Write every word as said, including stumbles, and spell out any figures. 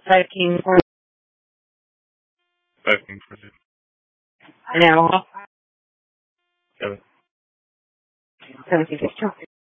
Five King for Five King for two. an hour. Seven. Seventy-six.